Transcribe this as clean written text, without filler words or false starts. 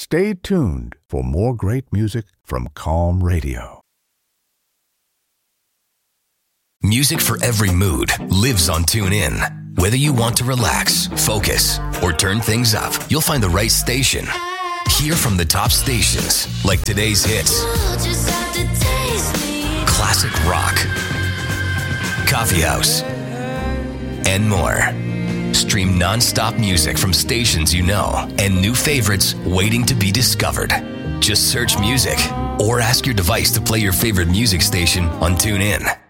Stay tuned for more great music from Calm Radio. Music for every mood lives on TuneIn. Whether you want to relax, focus, or turn things up, you'll find the right station. Hear from the top stations like today's hits, classic rock, coffee house, and more. Stream non-stop music from stations you know and new favorites waiting to be discovered. Just search music or ask your device to play your favorite music station on TuneIn.